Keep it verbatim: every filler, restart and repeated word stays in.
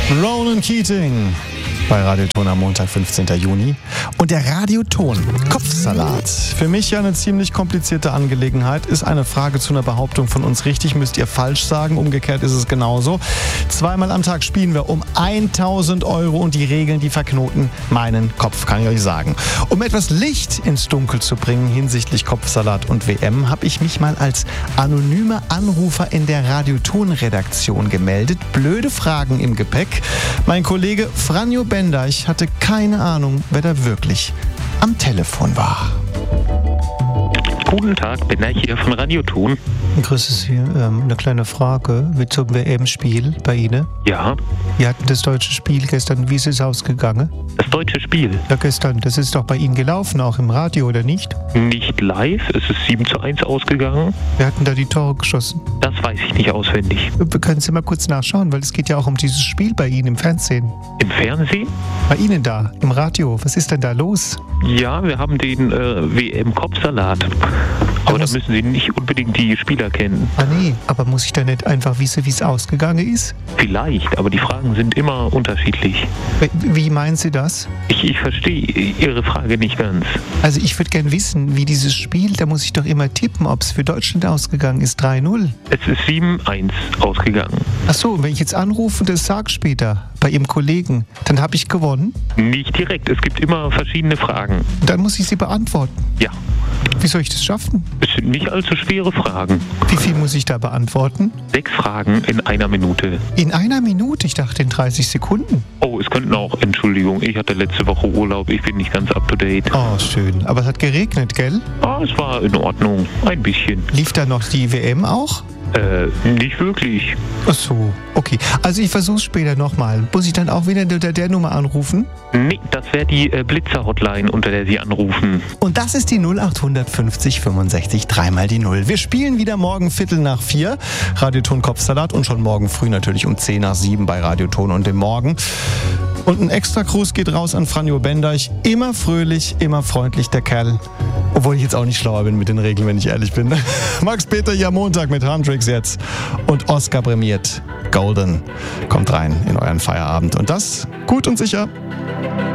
Ronan Keating bei Radioton am Montag, fünfzehnten Juni. Und der Radioton Kopfsalat. Für mich ja eine ziemlich komplizierte Angelegenheit. Ist eine Frage zu einer Behauptung von uns richtig, müsst ihr falsch sagen. Umgekehrt ist es genauso. Zweimal am Tag spielen wir um tausend Euro und die Regeln, die verknoten meinen Kopf, kann ich euch sagen. Um etwas Licht ins Dunkel zu bringen hinsichtlich Kopfsalat und W M, habe ich mich mal als anonymer Anrufer in der Radioton-Redaktion gemeldet. Blöde Fragen im Gepäck. Mein Kollege Franjo Bendeich hatte keine Ahnung, wer da wirklich am Telefon war. Guten Tag, Bendeich hier von Radioton. Grüße Sie. Ähm, eine kleine Frage wie zum W M-Spiel bei Ihnen. Ja. Wir hatten das deutsche Spiel gestern. Wie ist es ausgegangen? Das deutsche Spiel? Ja, gestern. Das ist doch bei Ihnen gelaufen, auch im Radio, oder nicht? Nicht live. Es ist sieben zu eins ausgegangen. Wir hatten da die Tore geschossen. Das weiß ich nicht auswendig. Wir können Sie mal kurz nachschauen, weil es geht ja auch um dieses Spiel bei Ihnen im Fernsehen. Im Fernsehen? Bei Ihnen da, im Radio. Was ist denn da los? Ja, wir haben den äh, W M-Kopfsalat. Aber da müssen Sie nicht unbedingt die Spieler kennen. Ah nee, aber muss ich da nicht einfach wissen, wie es ausgegangen ist? Vielleicht, aber die Fragen sind immer unterschiedlich. Wie meinen Sie das? Ich, ich verstehe Ihre Frage nicht ganz. Also ich würde gern wissen, wie dieses Spiel, da muss ich doch immer tippen, ob es für Deutschland ausgegangen ist, drei null. Es ist sieben eins ausgegangen. Ach so, wenn ich jetzt anrufe und das sage später bei Ihrem Kollegen, dann habe ich gewonnen? Nicht direkt, es gibt immer verschiedene Fragen. Dann muss ich sie beantworten? Ja. Wie soll ich das schaffen? Es sind nicht allzu schwere Fragen. Wie viel muss ich da beantworten? Sechs Fragen in einer Minute. In einer Minute? Ich dachte in dreißig Sekunden. Oh, es könnten auch, Entschuldigung, ich hatte letzte Woche Urlaub, ich bin nicht ganz up to date. Oh, schön. Aber es hat geregnet, gell? Ah, es war in Ordnung, ein bisschen. Lief da noch die W M auch? Äh, nicht wirklich. Ach so, okay. Also ich versuch's später nochmal. Muss ich dann auch wieder unter der Nummer anrufen? Nee, das wäre die äh, Blitzer-Hotline, unter der Sie anrufen. Und das ist die null acht fünfzig fünfundsechzig, dreimal die Null. Wir spielen wieder morgen Viertel nach vier. Radioton Kopfsalat und schon morgen früh natürlich um zehn nach sieben bei Radioton und dem Morgen. Und ein extra Gruß geht raus an Franjo Bendeich. Immer fröhlich, immer freundlich, der Kerl. Obwohl ich jetzt auch nicht schlauer bin mit den Regeln, wenn ich ehrlich bin. Max Peter hier am Montag mit Handtricks jetzt. Und Oscar prämiert Golden kommt rein in euren Feierabend. Und das gut und sicher.